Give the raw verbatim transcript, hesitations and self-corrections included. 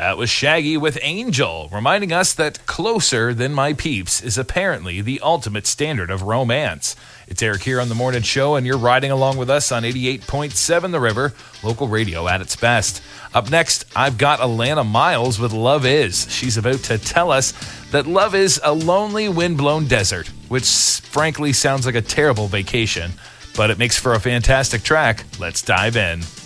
That was Shaggy with Angel, reminding us that Closer Than My Peeps is apparently the ultimate standard of romance. It's Eric here on The Morning Show, and you're riding along with us on eighty-eight point seven The River, local radio at its best. Up next, I've got Alana Miles with Love Is. She's about to tell us that love is a lonely, windblown desert, which frankly sounds like a terrible vacation, but it makes for a fantastic track. Let's dive in.